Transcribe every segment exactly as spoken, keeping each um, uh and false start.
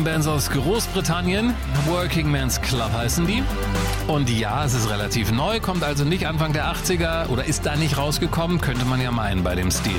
beiden Bands aus Großbritannien. Working Men's Club heißen die. Und ja, es ist relativ neu, kommt also nicht Anfang der achtziger oder ist da nicht rausgekommen, könnte man ja meinen bei dem Stil.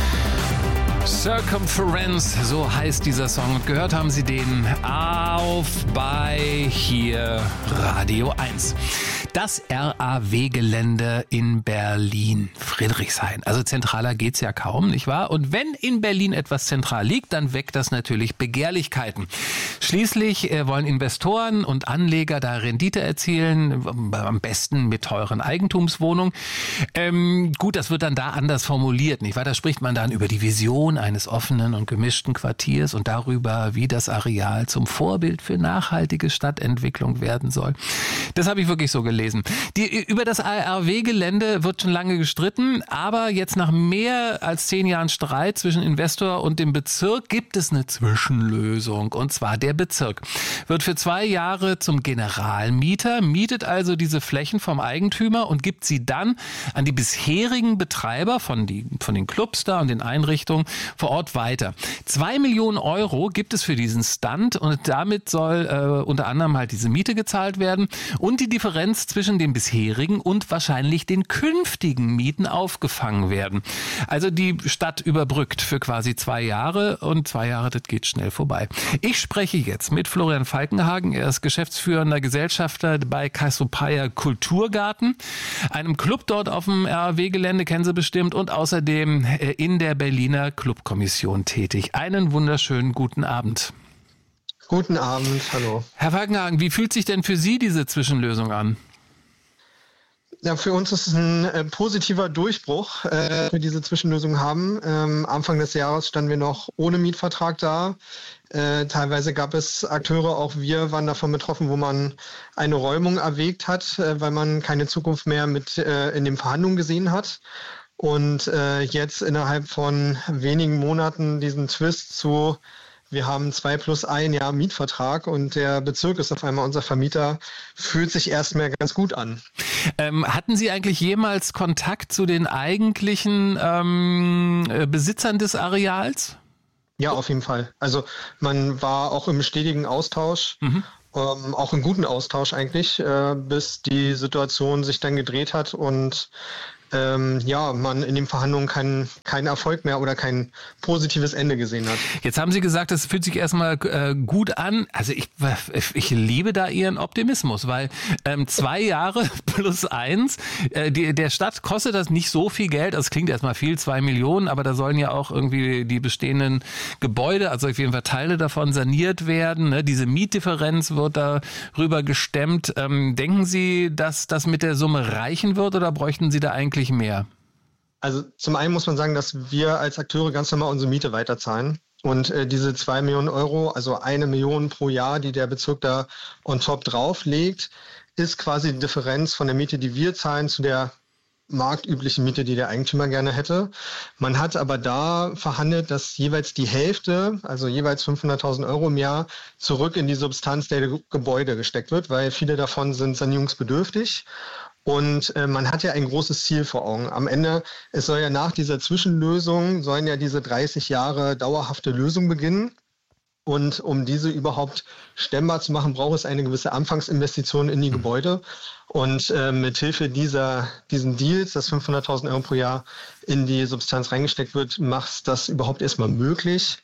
Circumference, so heißt dieser Song. Und gehört haben Sie den auf bei hier Radio eins. Das R A W-Gelände in Berlin, Friedrichshain. Also zentraler geht's ja kaum, nicht wahr? Und wenn in Berlin etwas zentral liegt, dann weckt das natürlich Begehrlichkeiten. Schließlich äh, wollen Investoren und Anleger da Rendite erzielen, am besten mit teuren Eigentumswohnungen. Ähm, gut, das wird dann da anders formuliert, nicht wahr? Da spricht man dann über die Vision eines offenen und gemischten Quartiers und darüber, wie das Areal zum Vorbild für nachhaltige Stadtentwicklung werden soll. Das habe ich wirklich so gelesen. Die, über das R A W-Gelände wird schon lange gestritten, aber jetzt nach mehr als zehn Jahren Streit zwischen Investor und dem Bezirk gibt es eine Zwischenlösung. Und zwar der Bezirk wird für zwei Jahre zum Generalmieter, mietet also diese Flächen vom Eigentümer und gibt sie dann an die bisherigen Betreiber von, die, von den Clubs da und den Einrichtungen vor Ort weiter. Zwei Millionen Euro gibt es für diesen Stunt und damit soll äh, unter anderem halt diese Miete gezahlt werden und die Differenz zwischen den bisherigen und wahrscheinlich den künftigen Mieten aufgefangen werden. Also die Stadt überbrückt für quasi zwei Jahre und zwei Jahre, das geht schnell vorbei. Ich spreche jetzt mit Florian Falkenhagen. Er ist geschäftsführender Gesellschafter bei Cassiopeia Kulturgarten, einem Club dort auf dem R A W-Gelände, kennen Sie bestimmt, und außerdem in der Berliner Clubkommission tätig. Einen wunderschönen guten Abend. Guten Abend, hallo. Herr Falkenhagen, wie fühlt sich denn für Sie diese Zwischenlösung an? Ja, für uns ist es ein äh, positiver Durchbruch, äh, dass wir diese Zwischenlösung haben. Ähm, Anfang des Jahres standen wir noch ohne Mietvertrag da. Äh, teilweise gab es Akteure, auch wir waren davon betroffen, wo man eine Räumung erwägt hat, äh, weil man keine Zukunft mehr mit äh, in den Verhandlungen gesehen hat. Und äh, jetzt innerhalb von wenigen Monaten diesen Twist zu: Wir haben zwei plus ein Jahr Mietvertrag und der Bezirk ist auf einmal unser Vermieter, fühlt sich erstmal ganz gut an. Ähm, hatten Sie eigentlich jemals Kontakt zu den eigentlichen ähm, Besitzern des Areals? Ja, auf jeden Fall. Also man war auch im stetigen Austausch, mhm. ähm, auch im guten Austausch eigentlich, äh, bis die Situation sich dann gedreht hat und Ähm, ja, man in den Verhandlungen keinen keinen Erfolg mehr oder kein positives Ende gesehen hat. Jetzt haben Sie gesagt, das fühlt sich erstmal äh, gut an. Also ich, ich liebe da Ihren Optimismus, weil ähm, zwei Jahre plus eins, äh, die, der Stadt kostet das nicht so viel Geld. Das klingt erstmal viel, zwei Millionen, aber da sollen ja auch irgendwie die bestehenden Gebäude, also auf jeden Fall Teile davon saniert werden. Ne? Diese Mietdifferenz wird darüber gestemmt. Ähm, denken Sie, dass das mit der Summe reichen wird oder bräuchten Sie da eigentlich mehr? Also zum einen muss man sagen, dass wir als Akteure ganz normal unsere Miete weiterzahlen. Und äh, diese zwei Millionen Euro, also eine Million pro Jahr, die der Bezirk da on top drauflegt, ist quasi die Differenz von der Miete, die wir zahlen, zu der marktüblichen Miete, die der Eigentümer gerne hätte. Man hat aber da verhandelt, dass jeweils die Hälfte, also jeweils fünfhunderttausend Euro im Jahr, zurück in die Substanz der Gebäude gesteckt wird, weil viele davon sind sanierungsbedürftig. Und äh, man hat ja ein großes Ziel vor Augen. Am Ende, es soll ja nach dieser Zwischenlösung, sollen ja diese dreißig Jahre dauerhafte Lösung beginnen. Und um diese überhaupt stemmbar zu machen, braucht es eine gewisse Anfangsinvestition in die Gebäude. Und äh, mit Hilfe dieser diesen Deals, dass fünfhunderttausend Euro pro Jahr in die Substanz reingesteckt wird, macht das überhaupt erstmal möglich.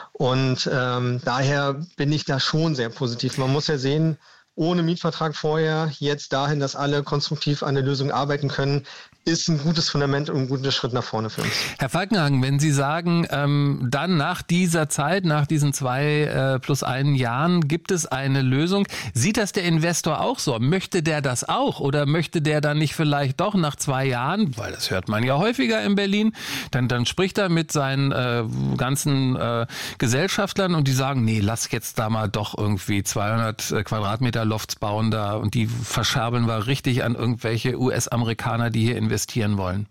Und ähm, daher bin ich da schon sehr positiv. Man muss ja sehen, ohne Mietvertrag vorher, jetzt dahin, dass alle konstruktiv an der Lösung arbeiten können, ist ein gutes Fundament und ein guter Schritt nach vorne für uns. Herr Falkenhagen, wenn Sie sagen, ähm, dann nach dieser Zeit, nach diesen zwei äh, plus einen Jahren gibt es eine Lösung, sieht das der Investor auch so? Möchte der das auch oder möchte der dann nicht vielleicht doch nach zwei Jahren, weil das hört man ja häufiger in Berlin, dann, dann spricht er mit seinen äh, ganzen äh, Gesellschaftlern und die sagen, nee, lass jetzt da mal doch irgendwie zweihundert Quadratmeter Lofts bauen da und die verscherbeln wir richtig an irgendwelche U S-Amerikaner, die hier investieren wollen?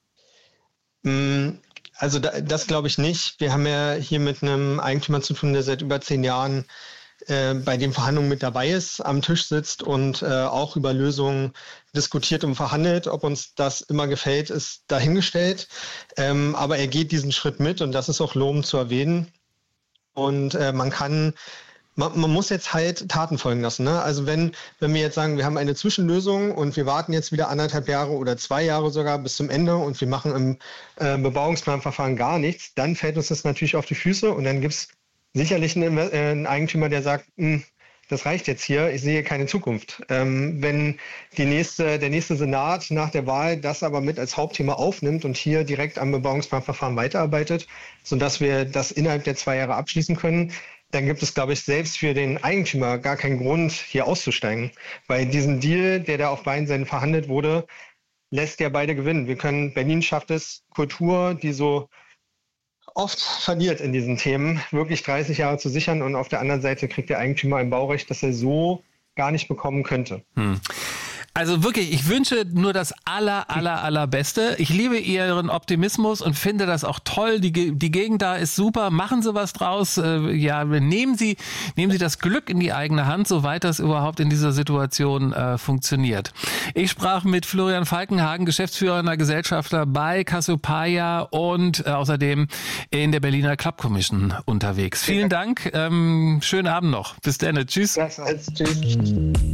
Also das glaube ich nicht. Wir haben ja hier mit einem Eigentümer zu tun, der seit über zehn Jahren äh, bei den Verhandlungen mit dabei ist, am Tisch sitzt und äh, auch über Lösungen diskutiert und verhandelt. Ob uns das immer gefällt, ist dahingestellt. Ähm, aber er geht diesen Schritt mit und das ist auch lobend zu erwähnen. Und äh, man kann man, man muss jetzt halt Taten folgen lassen. Ne? Also wenn, wenn wir jetzt sagen, wir haben eine Zwischenlösung und wir warten jetzt wieder anderthalb Jahre oder zwei Jahre sogar bis zum Ende und wir machen im äh, Bebauungsplanverfahren gar nichts, dann fällt uns das natürlich auf die Füße und dann gibt es sicherlich einen, äh, einen Eigentümer, der sagt, das reicht jetzt hier, ich sehe keine Zukunft. Ähm, wenn die nächste, der nächste Senat nach der Wahl das aber mit als Hauptthema aufnimmt und hier direkt am Bebauungsplanverfahren weiterarbeitet, sodass wir das innerhalb der zwei Jahre abschließen können, dann gibt es, glaube ich, selbst für den Eigentümer gar keinen Grund, hier auszusteigen. Weil diesen Deal, der da auf beiden Seiten verhandelt wurde, lässt ja beide gewinnen. Wir können, Berlin schafft es, Kultur, die so oft verliert in diesen Themen, wirklich dreißig Jahre zu sichern und auf der anderen Seite kriegt der Eigentümer ein Baurecht, das er so gar nicht bekommen könnte. Hm. Also wirklich, ich wünsche nur das aller, aller, allerbeste. Ich liebe Ihren Optimismus und finde das auch toll. Die, die Gegend da ist super. Machen Sie was draus. Ja, nehmen Sie, nehmen Sie das Glück in die eigene Hand, soweit das überhaupt in dieser Situation äh, funktioniert. Ich sprach mit Florian Falkenhagen, geschäftsführender Gesellschafter bei Cassiopeia und äh, außerdem in der Berliner Club Commission unterwegs. Vielen Dank. Ähm, schönen Abend noch. Bis dann. Tschüss. Das heißt, tschüss.